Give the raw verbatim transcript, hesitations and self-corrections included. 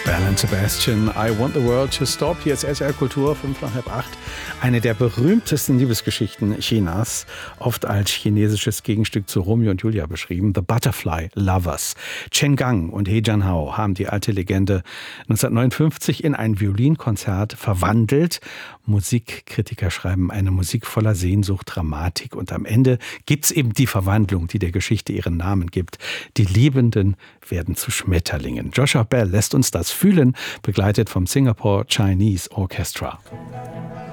Belle and Sebastian, I Want the World to Stop. Hier ist S R Kultur, fünf nach halb acht. Eine der berühmtesten Liebesgeschichten Chinas, oft als chinesisches Gegenstück zu Romeo und Julia beschrieben. The Butterfly Lovers. Chen Gang und He Jianhao haben die alte Legende neunzehnhundertneunundfünfzig in ein Violinkonzert verwandelt. Musikkritiker schreiben, eine Musik voller Sehnsucht, Dramatik. Und am Ende gibt's eben die Verwandlung, die der Geschichte ihren Namen gibt. Die Liebenden werden zu Schmetterlingen. Joshua Bell lässt uns das fühlen, begleitet vom Singapore Chinese Orchestra.